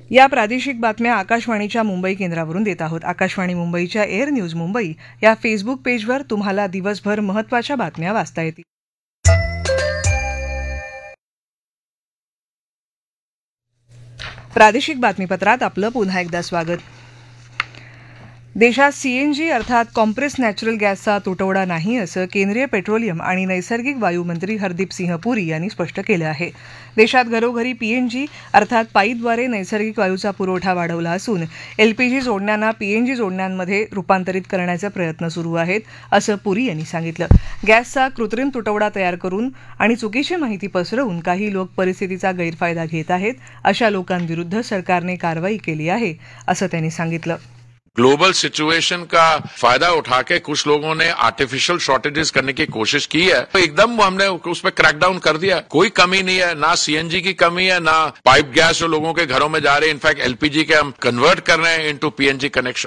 या प्रादेशिक बातम्या आकाशवाणीच्या मुंबई केंद्रावरून देत आहोत. आकाशवाणी मुंबईच्या एअर न्यूज मुंबई या फेसबुक पेजवर तुम्हाला दिवसभर महत्त्वाच्या बातम्या वाचता येतील. प्रादेशिक बातमीपत्रात आपलं पुन्हा एकदा स्वागत. देशात सीएनजी अर्थात कॉम्प्रेस नॅचरल गॅसचा तुटवडा नाही असं केंद्रीय पेट्रोलियम आणि नैसर्गिक वायू मंत्री हरदीप सिंह पुरी यांनी स्पष्ट केलं आहे. देशात घरोघरी पीएनजी अर्थात पाईपद्वारे नैसर्गिक वायूचा पुरवठा वाढवला असून एलपीजी जोडण्यांना पीएनजी जोडण्यांमध्ये रूपांतरित करण्याचे प्रयत्न सुरू आहेत असं पुरी यांनी सांगितलं. गॅसचा कृत्रिम तुटवडा तयार करून आणि चुकीची माहिती पसरवून काही लोक परिस्थितीचा गैरफायदा घेत आहेत. अशा लोकांविरुद्ध सरकारने कारवाई केली आहे असं त्यांनी सांगितलं. ग्लोबल सिचुएशन का फायदा उठा के कुछ लोगों ने आर्टिफिशियल शॉर्टेजेस करने की कोशिश की है, तो एकदम हमने उस पर क्रैकडाउन कर दिया. कोई कमी नहीं है, ना सीएनजी की कमी है, ना पाइप गैस जो लोगों के घरों में जा रहे हैं. इनफैक्ट एलपीजी के हम कन्वर्ट कर रहे हैं इनटू पीएनजी कनेक्शन.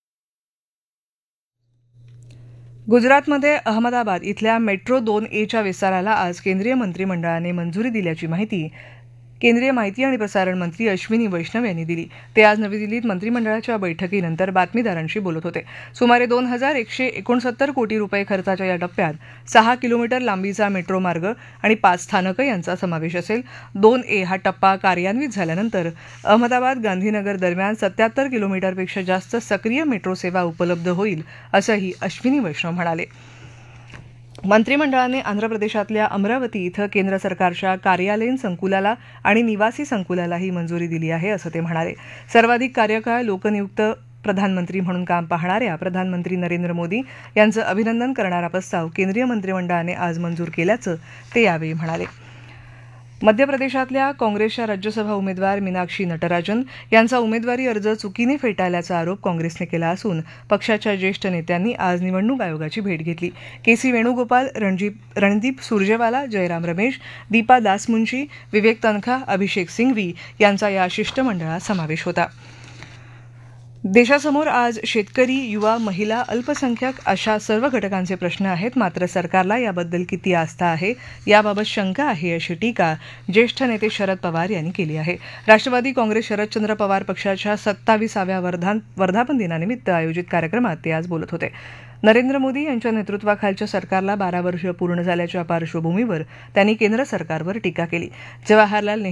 गुजरातमध्ये अहमदाबाद इथल्या मेट्रो 2A च्या विस्ताराला आज केंद्रीय मंत्रिमंडळाने मंजुरी दिल्याची माहिती केंद्रीय माहिती आणि प्रसारण मंत्री अश्विनी वैष्णव यांनी दिली. ते आज नवी दिल्लीत मंत्रिमंडळाच्या बैठकीनंतर बातमीदारांशी बोलत होते. सुमारे 2169 कोटी रुपये खर्चाच्या या टप्प्यात 6 किलोमीटर लांबीचा मेट्रो मार्ग आणि 5 स्थानकं यांचा समावेश असेल. 2A हा टप्पा कार्यान्वित झाल्यानंतर अहमदाबाद गांधीनगर दरम्यान 77 किलोमीटरपेक्षा जास्त सक्रिय मेट्रो सेवा उपलब्ध होईल असंही अश्विनी वैष्णव म्हणाले. मंत्रिमंडळाने आंध्र प्रदेशातल्या अमरावती इथं केंद्र सरकारच्या कार्यालयीन संकुलाला आणि निवासी संकुलालाही मंजुरी दिली आहे असं ते म्हणाले. सर्वाधिक कार्यकाळ लोकनियुक्त प्रधानमंत्री म्हणून काम पाहणाऱ्या प्रधानमंत्री नरेंद्र मोदी यांचं अभिनंदन करणारा प्रस्ताव केंद्रीय मंत्रिमंडळाने आज मंजूर केल्याचं ते यावेळी म्हणाले. मध्य प्रदेशातल्या काँग्रेसच्या राज्यसभा उमेदवार मीनाक्षी नटराजन यांचा उमेदवारी अर्ज चुकीने फेटाळल्याचा आरोप काँग्रेसने केला असून पक्षाच्या ज्येष्ठ नेत्यांनी आज निवडणूक आयोगाची भेट घेतली. के.सी. वेणुगोपाल, रणदीप सुरजेवाला, जयराम रमेश, दीपा दासमुन्शी, विवेक तन्खा, अभिषेक सिंघवी यांचा या शिष्टमंडळात समावेश होता. देशासमोर आज शेतकरी, युवा, महिला, अल्पसंख्याक अशा सर्व घटकांचे प्रश्न आहेत. मात्र सरकारला याबद्दल किती आस्था आहे याबाबत शंका आहे अशी टीका ज्येष्ठ नेते शरद पवार यांनी केली आहे. राष्ट्रवादी काँग्रेस शरदचंद्र पवार पक्षाच्या 27व्या वर्धापन दिनानिमित्त आयोजित कार्यक्रमात ते आज बोलत होते. नरेंद्र मोदी यांच्या नेतृत्वाखालच्या सरकारला 12 वर्ष पूर्ण झाल्याच्या पार्श्वभूमीवर त्यांनी केंद्र सरकारवर टीका केली. जवाहरलाल